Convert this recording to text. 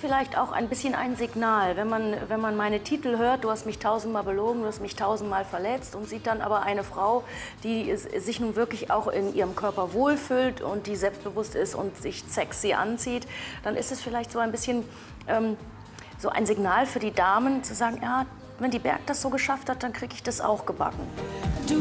vielleicht auch ein bisschen ein Signal, wenn man meine Titel hört, du hast mich tausendmal belogen, du hast mich tausendmal verletzt und sieht dann aber eine Frau, die sich nun wirklich auch in ihrem Körper wohlfühlt und die selbstbewusst ist und sich sexy anzieht, dann ist es vielleicht so ein bisschen so ein Signal für die Damen zu sagen, ja, wenn die Berg das so geschafft hat, dann kriege ich das auch gebacken.